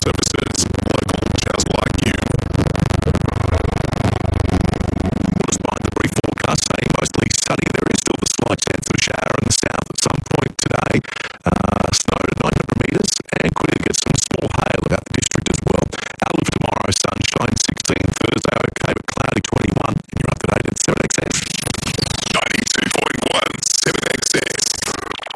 services, local just like you. Despite the brief forecast saying mostly sunny, there is still the slight chance of a shower in the south at some point today. Snow to 900 metres and could even get some small hail about the district as well. Outlook for tomorrow, sunshine 16, Thursday okay but cloudy